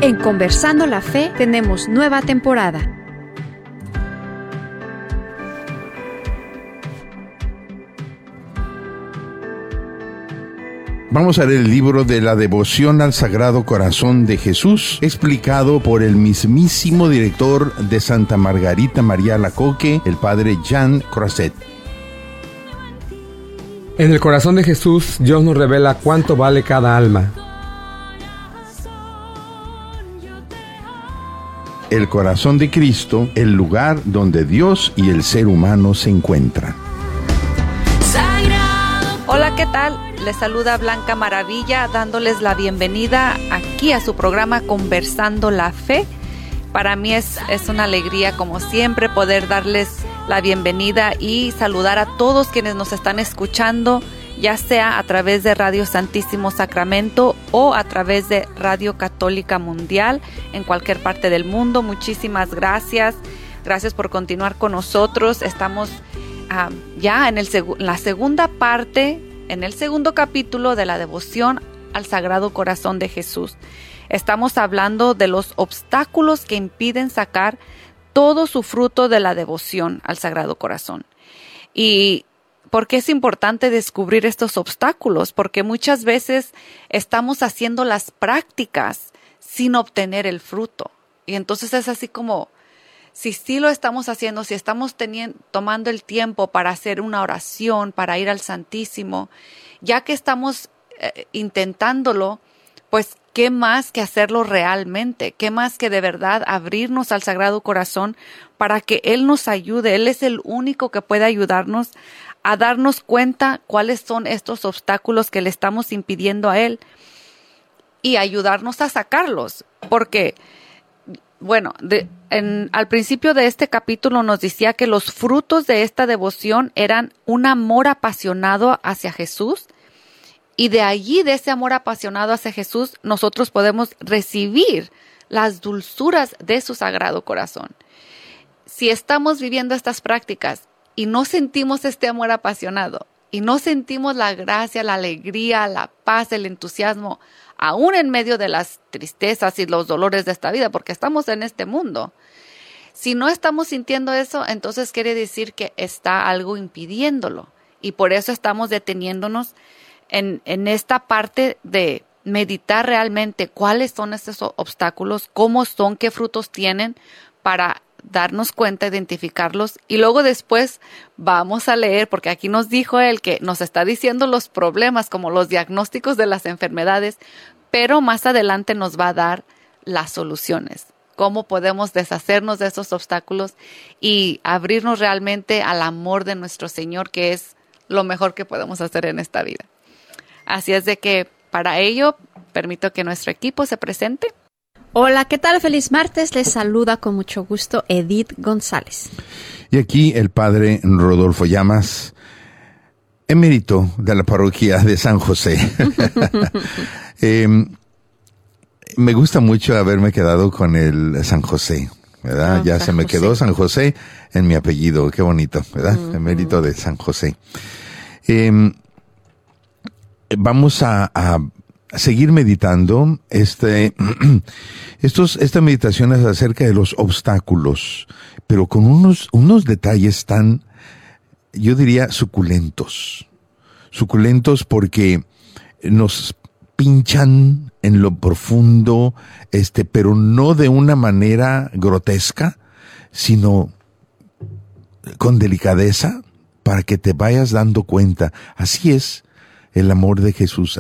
En Conversando la Fe tenemos nueva temporada. Vamos a leer el libro de la devoción al Sagrado Corazón de Jesús, explicado por el mismísimo director de Santa Margarita María Alacoque, el padre Jean Croiset. En el corazón de Jesús, Dios nos revela cuánto vale cada alma. El corazón de Cristo, el lugar donde Dios y el ser humano se encuentran. Hola, ¿qué tal? Les saluda Blanca Maravilla, dándoles la bienvenida aquí a su programa Conversando la Fe. Para mí es una alegría, como siempre, poder darles la bienvenida y saludar a todos quienes nos están escuchando, ya sea a través de Radio Santísimo Sacramento o a través de Radio Católica Mundial en cualquier parte del mundo. Muchísimas gracias. Gracias por continuar con nosotros. Estamos ya en la segunda parte, en el segundo capítulo de la devoción al Sagrado Corazón de Jesús. Estamos hablando de los obstáculos que impiden sacar todo su fruto de la devoción al Sagrado Corazón. ¿Y por qué es importante descubrir estos obstáculos? Porque muchas veces estamos haciendo las prácticas sin obtener el fruto. Y entonces es así como, si sí lo estamos haciendo, si estamos tomando el tiempo para hacer una oración, para ir al Santísimo, ya que estamos intentándolo, pues ¿qué más que hacerlo realmente? ¿Qué más que de verdad abrirnos al Sagrado Corazón para que Él nos ayude? Él es el único que puede ayudarnos a darnos cuenta cuáles son estos obstáculos que le estamos impidiendo a Él y ayudarnos a sacarlos. Porque, bueno, al principio de este capítulo nos decía que los frutos de esta devoción eran un amor apasionado hacia Jesús. Y de allí, de ese amor apasionado hacia Jesús, nosotros podemos recibir las dulzuras de su Sagrado Corazón. Si estamos viviendo estas prácticas y no sentimos este amor apasionado, y no sentimos la gracia, la alegría, la paz, el entusiasmo, aún en medio de las tristezas y los dolores de esta vida, porque estamos en este mundo. Si no estamos sintiendo eso, entonces quiere decir que está algo impidiéndolo. Y por eso estamos deteniéndonos en esta parte de meditar realmente cuáles son estos obstáculos, cómo son, qué frutos tienen, para darnos cuenta, identificarlos, y luego después vamos a leer, porque aquí nos dijo él que nos está diciendo los problemas como los diagnósticos de las enfermedades, pero más adelante nos va a dar las soluciones, cómo podemos deshacernos de esos obstáculos y abrirnos realmente al amor de nuestro Señor, que es lo mejor que podemos hacer en esta vida. Así es de que para ello permito que nuestro equipo se presente. Hola, ¿qué tal? Feliz martes. Les saluda con mucho gusto Edith González. Y aquí el padre Rodolfo Llamas, emérito de la parroquia de San José. Me gusta mucho haberme quedado con el San José, ¿verdad? Ya se me quedó San José en mi apellido. Qué bonito, ¿verdad? Emérito de San José. Vamos a seguir meditando estas meditaciones acerca de los obstáculos, pero con unos detalles tan, yo diría, suculentos porque nos pinchan en lo profundo, pero no de una manera grotesca, sino con delicadeza, para que te vayas dando cuenta. Así es el amor de Jesús.